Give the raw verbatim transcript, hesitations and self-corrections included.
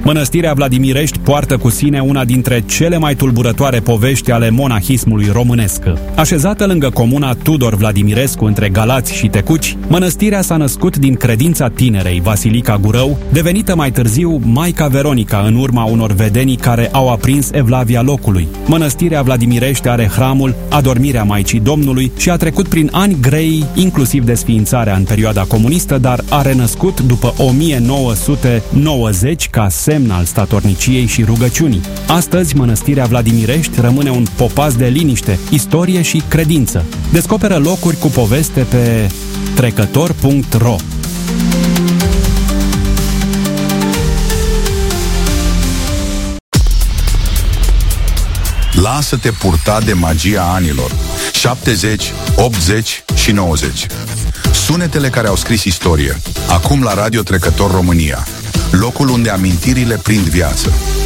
Mănăstirea Vladimirești poartă cu sine una dintre cele mai tulburătoare povești ale monahismului românesc. Așezată lângă comuna Tudor Vladimirescu, între Galați și Tecuci, mănăstirea s-a născut din credința tinerei Vasilica Gurău, devenită mai târziu Maica Veronica în urma unor vedenii care au aprins evlavia locului. Mănăstirea Vladimirești are hramul, adormirea Maicii Domnului și a trecut prin ani grei, inclusiv desființarea în perioada comunistă, dar a renăscut după o mie nouă sute nouăzeci ca semn al statorniciei și rugăciunii. Astăzi, mănăstirea Vladimirești rămâne un popas de liniște, istorie și credință. Descoperă locuri cu poveste pe trecător punct ro. Lasă-te purta de magia anilor șaptezeci, optzeci și nouăzeci. Sunetele care au scris istorie. Acum la Radio Trecător România, locul unde amintirile prind viață.